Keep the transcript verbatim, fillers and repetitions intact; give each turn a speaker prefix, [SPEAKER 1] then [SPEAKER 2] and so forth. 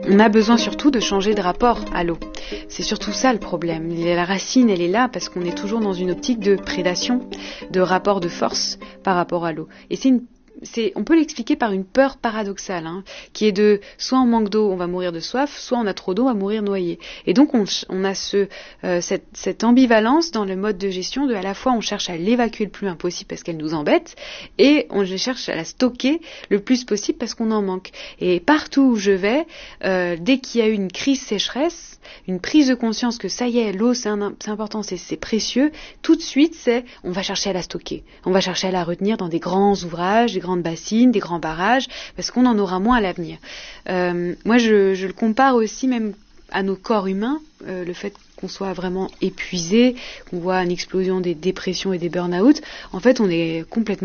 [SPEAKER 1] On a besoin surtout de changer de rapport à l'eau. C'est surtout ça le problème. La racine, elle est là parce qu'on est toujours dans une optique de prédation, de rapport de force par rapport à l'eau. Et c'est une C'est, on peut l'expliquer par une peur paradoxale, hein, qui est de soit on manque d'eau, on va mourir de soif, soit on a trop d'eau, on va mourir noyé. Et donc on, on a ce, euh, cette, cette ambivalence dans le mode de gestion de à la fois on cherche à l'évacuer le plus loin possible parce qu'elle nous embête et on cherche à la stocker le plus possible parce qu'on en manque. Et partout où je vais, euh, dès qu'il y a eu une crise sécheresse, une prise de conscience que ça y est, l'eau c'est, un, c'est important, c'est, c'est précieux, tout de suite c'est on va chercher à la stocker, on va chercher à la retenir dans des grands ouvrages, des grandes bassines, des grands barrages, parce qu'on en aura moins à l'avenir. Euh, moi je, je le compare aussi même à nos corps humains, euh, le fait qu'on soit vraiment épuisé, qu'on voit une explosion des dépressions et des burn-out, en fait on est complètement